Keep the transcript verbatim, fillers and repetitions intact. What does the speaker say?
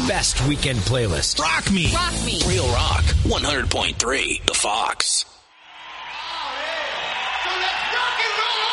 best weekend playlist. Rock Me. Rock Me. Real Rock, one hundred point three, The Fox. So let's rock and roll!